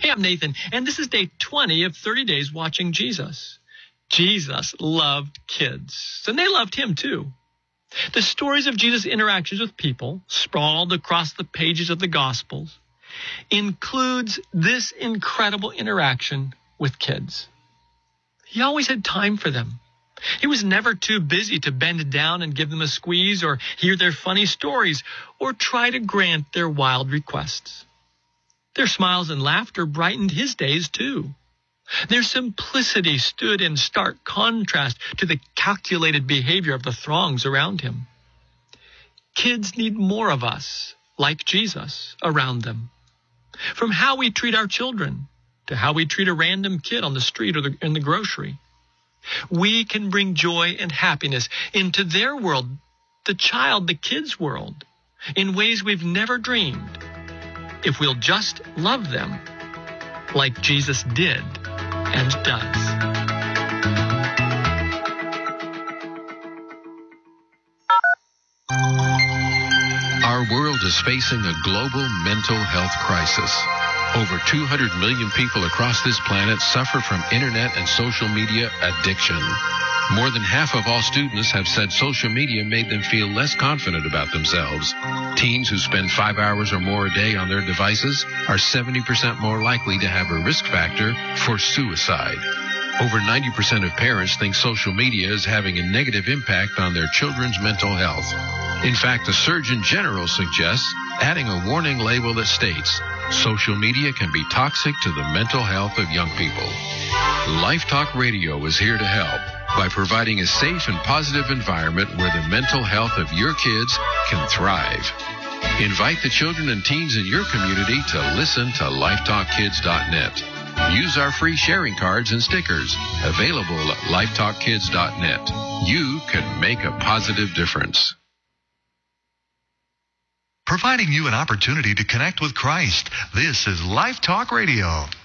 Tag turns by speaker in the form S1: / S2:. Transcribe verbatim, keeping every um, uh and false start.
S1: Hey, I'm Nathan, and this is day twenty of thirty days watching Jesus. Jesus loved kids, and they loved him too. The stories of Jesus' interactions with people, sprawled across the pages of the Gospels, includes this incredible interaction with kids. He always had time for them. He was never too busy to bend down and give them a squeeze or hear their funny stories or try to grant their wild requests. Their smiles and laughter brightened his days too. Their simplicity stood in stark contrast to the calculated behavior of the throngs around him. Kids need more of us, like Jesus, around them. From how we treat our children to how we treat a random kid on the street or the, in the grocery. We can bring joy and happiness into their world, the child, the kid's world, in ways we've never dreamed, if we'll just love them like Jesus did and does.
S2: Our world is facing a global mental health crisis. Over two hundred million people across this planet suffer from internet and social media addiction. More than half of all students have said social media made them feel less confident about themselves. Teens who spend five hours or more a day on their devices are seventy percent more likely to have a risk factor for suicide. Over ninety percent of parents think social media is having a negative impact on their children's mental health. In fact, the Surgeon General suggests adding a warning label that states, social media can be toxic to the mental health of young people. Life Talk Radio is here to help by providing a safe and positive environment where the mental health of your kids can thrive. Invite the children and teens in your community to listen to life talk kids dot net. Use our free sharing cards and stickers available at life talk kids dot net. You can make a positive difference.
S3: Providing you an opportunity to connect with Christ. This is Life Talk Radio.